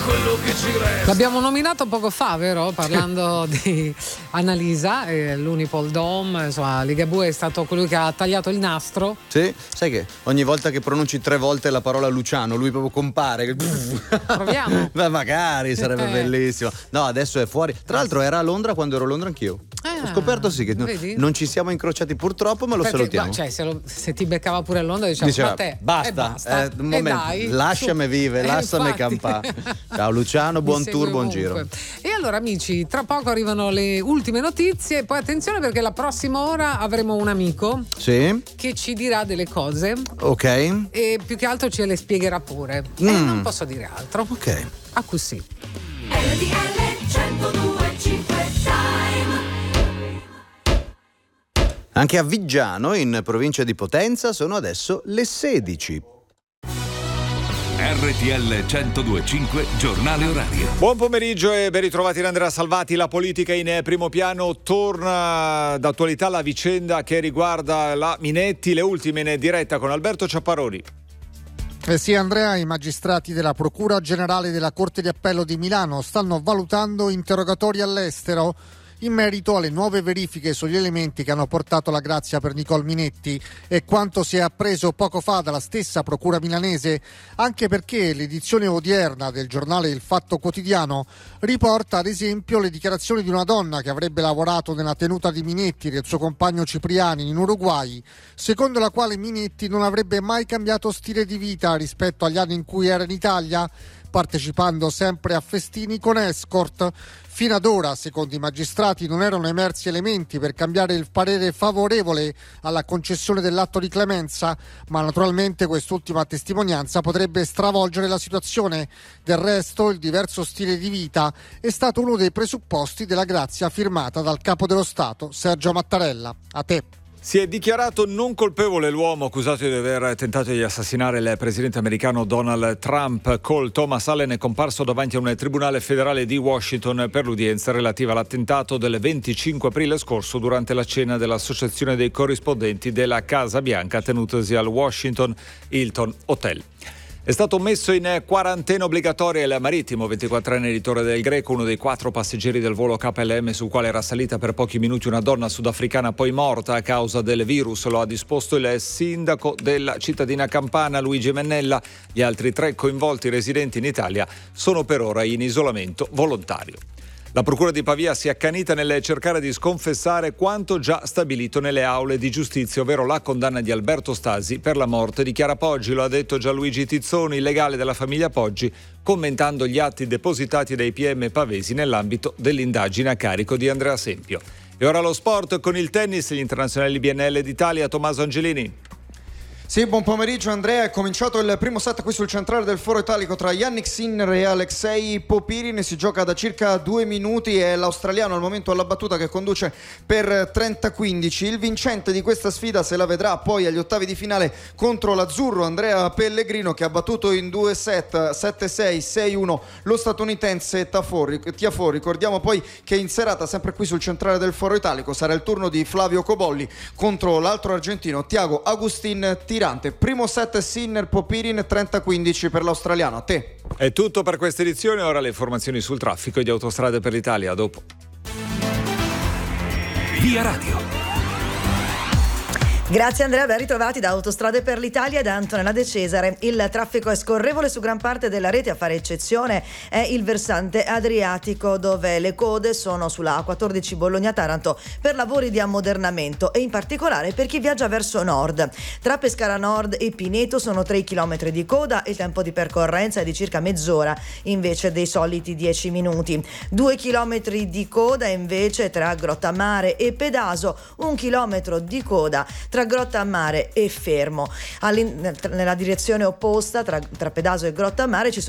quello che ci resta. L'abbiamo nominato poco fa, vero? Parlando di Annalisa, l'Unipol Dome, insomma, Ligabue è stato colui che ha tagliato il nastro. Sì, sai che ogni volta che pronunci 3 volte la parola Luciano, lui proprio compare. Proviamo. Ma magari sarebbe bellissimo. No, adesso è fuori. Tra l'altro era a Londra quando ero a Londra anch'io. Ho scoperto che non ci siamo incrociati purtroppo, ma lo salutiamo. Ma, cioè, se ti beccava pure a Londra diceva ma te, basta. Un momento, dai, lasciami vive, lasciami campare. Ciao Luciano, buon tour, buon giro. E allora amici, tra poco arrivano le ultime notizie, poi attenzione perché la prossima ora avremo un amico che ci dirà delle cose. Ok. E più che altro ce le spiegherà pure. E non posso dire altro. Ok. A così. Anche a Viggiano, in provincia di Potenza, sono adesso le 16. RTL 102.5 Giornale Orario. Buon pomeriggio e ben ritrovati da Andrea Salvati. La politica in primo piano, torna d'attualità la vicenda che riguarda la Minetti, le ultime in diretta con Alberto Ciapparoni. Sì Andrea, i magistrati della Procura Generale della Corte di Appello di Milano stanno valutando interrogatori all'estero in merito alle nuove verifiche sugli elementi che hanno portato la grazia per Nicole Minetti e quanto si è appreso poco fa dalla stessa procura milanese, anche perché l'edizione odierna del giornale Il Fatto Quotidiano riporta ad esempio le dichiarazioni di una donna che avrebbe lavorato nella tenuta di Minetti e del suo compagno Cipriani in Uruguay, secondo la quale Minetti non avrebbe mai cambiato stile di vita rispetto agli anni in cui era in Italia, partecipando sempre a festini con escort. Fino ad ora, secondo i magistrati, non erano emersi elementi per cambiare il parere favorevole alla concessione dell'atto di clemenza, ma naturalmente quest'ultima testimonianza potrebbe stravolgere la situazione. Del resto, il diverso stile di vita è stato uno dei presupposti della grazia firmata dal capo dello Stato, Sergio Mattarella. A te. Si è dichiarato non colpevole l'uomo accusato di aver tentato di assassinare il presidente americano Donald Trump. Cole Thomas Allen è comparso davanti a un tribunale federale di Washington per l'udienza relativa all'attentato del 25 aprile scorso durante la cena dell'Associazione dei corrispondenti della Casa Bianca tenutosi al Washington Hilton Hotel. È stato messo in quarantena obbligatoria il marittimo 24enne editore del Greco, uno dei 4 passeggeri del volo KLM sul quale era salita per pochi minuti una donna sudafricana poi morta a causa del virus. Lo ha disposto il sindaco della cittadina campana Luigi Mennella. Gli altri 3 coinvolti residenti in Italia sono per ora in isolamento volontario. La Procura di Pavia si è accanita nel cercare di sconfessare quanto già stabilito nelle aule di giustizia, ovvero la condanna di Alberto Stasi per la morte di Chiara Poggi. Lo ha detto Gianluigi Tizzoni, legale della famiglia Poggi, commentando gli atti depositati dai PM pavesi nell'ambito dell'indagine a carico di Andrea Sempio. E ora lo sport con il tennis, gli internazionali BNL d'Italia, Tommaso Angelini. Sì, buon pomeriggio Andrea, è cominciato il primo set qui sul centrale del Foro Italico tra Yannick Sinner e Alexei Popirin, si gioca da circa 2 minuti, è l'australiano al momento alla battuta che conduce per 30-15, il vincente di questa sfida se la vedrà poi agli ottavi di finale contro l'azzurro Andrea Pellegrino che ha battuto in 2 set 7-6, 6-1 lo statunitense Tiafoe. Ricordiamo poi che in serata sempre qui sul centrale del Foro Italico sarà il turno di Flavio Cobolli contro l'altro argentino Thiago Agustin Tirante. Primo set Sinner Popirin 30-15 per l'australiano. A te. È tutto per questa edizione, ora le informazioni sul traffico e di Autostrade per l'Italia. A dopo. Via Radio. Grazie Andrea, ben ritrovati da Autostrade per l'Italia e da Antonella De Cesare. Il traffico è scorrevole su gran parte della rete, a fare eccezione è il versante adriatico dove le code sono sulla A14 Bologna-Taranto per lavori di ammodernamento e in particolare per chi viaggia verso nord. Tra Pescara Nord e Pineto sono 3 km di coda, il tempo di percorrenza è di circa mezz'ora invece dei soliti 10 minuti. 2 km di coda invece tra Grottammare e Pedaso, 1 chilometro di coda tra Grottammare e Fermo. Nella direzione opposta tra Pedaso e Grottammare ci sono